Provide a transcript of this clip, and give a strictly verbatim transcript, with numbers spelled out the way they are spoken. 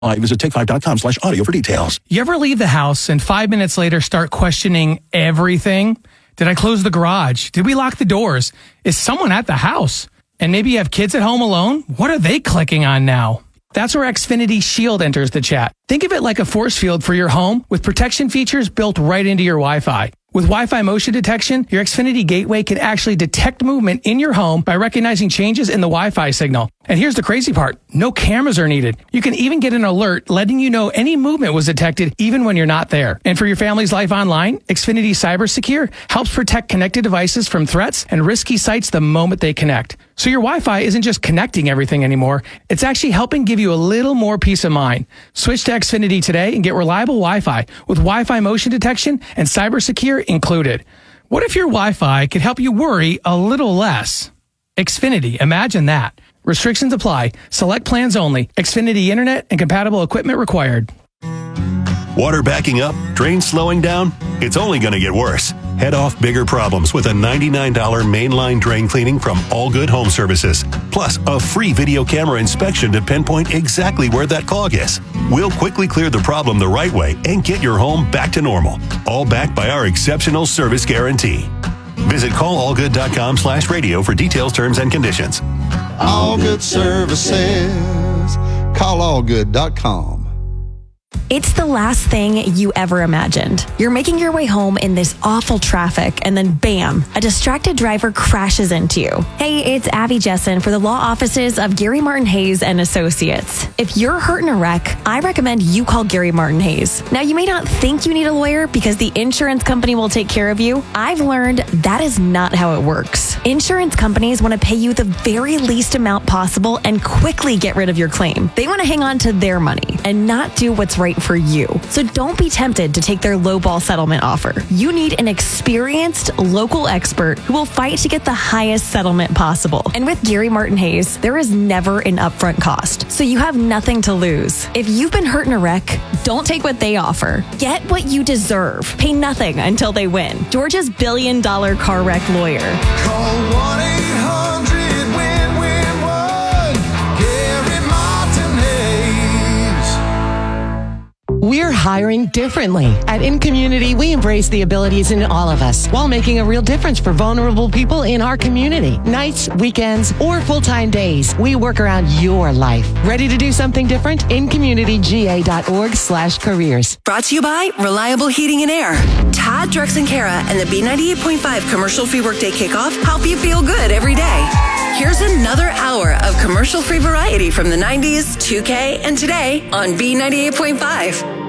Visit take five dot com slash audio for details. You ever leave the house and five minutes later start questioning everything? Did I close the garage? Did we lock the doors? Is someone at the house? And maybe you have kids at home alone? What are they clicking on now? That's where Xfinity Shield enters the chat. Think of it like a force field for your home with protection features built right into your Wi-Fi. With Wi-Fi motion detection, your Xfinity gateway can actually detect movement in your home by recognizing changes in the Wi-Fi signal. And here's the crazy part. No cameras are needed. You can even get an alert letting you know any movement was detected even when you're not there. And for your family's life online, Xfinity Cyber Secure helps protect connected devices from threats and risky sites the moment they connect. So your Wi-Fi isn't just connecting everything anymore. It's actually helping give you a little more peace of mind. Switch to Xfinity today and get reliable Wi-Fi with Wi-Fi motion detection and Cyber Secure included. What if your Wi-Fi could help you worry a little less? Xfinity, imagine that. Restrictions apply. Select plans only. Xfinity Internet and compatible equipment required. Water backing up? Drains slowing down? It's only going to get worse. Head off bigger problems with a ninety-nine dollars mainline drain cleaning from All Good Home Services. Plus, a free video camera inspection to pinpoint exactly where that clog is. We'll quickly clear the problem the right way and get your home back to normal. All backed by our exceptional service guarantee. Visit call all good dot com slash radio for details, terms, and conditions. All Good Services. call all good dot com. It's the last thing you ever imagined. You're making your way home in this awful traffic, and then bam, a distracted driver crashes into you. Hey, it's Abby Jessen for the law offices of Gary Martin Hayes and Associates. If you're hurt in a wreck, I recommend you call Gary Martin Hayes. Now, you may not think you need a lawyer because the insurance company will take care of you. I've learned that is not how it works. Insurance companies want to pay you the very least amount possible and quickly get rid of your claim. They want to hang on to their money and not do what's right for you. So don't be tempted to take their lowball settlement offer. You need an experienced local expert who will fight to get the highest settlement possible. And with Gary Martin Hayes, there is never an upfront cost, so you have nothing to lose. If you've been hurt in a wreck, don't take what they offer. Get what you deserve. Pay nothing until they win. Georgia's billion dollar car wreck lawyer. Call one eight hundred win win one. Gary Martin Hayes. We're hiring differently. At InCommunity, we embrace the abilities in all of us while making a real difference for vulnerable people in our community. Nights, weekends, or full-time days, we work around your life. Ready to do something different? InCommunityGA.org slash careers. Brought to you by Reliable Heating and Air. Todd, Drex, and Kara and the B ninety-eight point five Commercial-Free Workday Kickoff help you feel good every day. Here's another hour of commercial-free variety from the nineties, two K, and today on B ninety-eight point five.